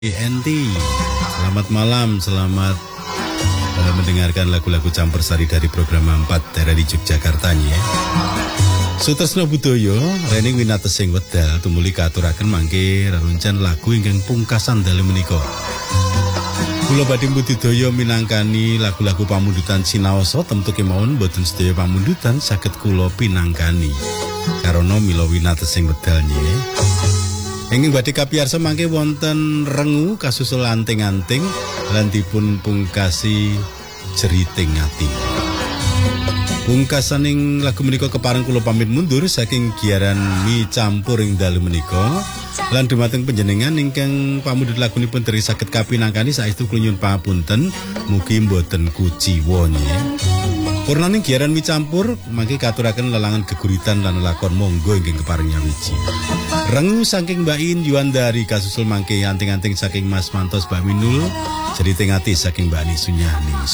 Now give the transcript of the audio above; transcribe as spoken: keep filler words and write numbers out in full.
Enti, selamat malam, selamat uh, mendengarkan lagu-lagu campur sari dari program empat daerah di Yogyakarta ya. Sutresno Budoyo, Rening Winatesing Wedal, tumuli katuraken mangke reruncen lagu ingkang pungkasan dalu menika. Kula badhe budidaya minangkani lagu-lagu pamundutan sinaosa temtu kemawon boten sedaya pamundutan saged kula pinangkani. Karana mila winatesing wedal nggih. Ingin badhe kapiyarsa mangke wonten rengu kasusul anting-anting lan dipun pungkasi jeriting ati. Pungkasaning lagu menika kepareng kula pamit mundur saking giaran mi campur ing dalu menika lan dumateng panjenengan ingkang pamundhut lagunipun dherek saged kapinangkani saestu kula nyuwun pangapunten mugi mboten kuciwa nggih. Purnaning giaran mi campur mangke katuraken lelangan geguritan lan lakon monggo ingkang kepareng nyawiji. Rengu saking Mbak In Yuandari kasusul mangke anting-anting saking Mas Mantos Mbak Minul, jeriting ati saking Mbak Ani Sunyani.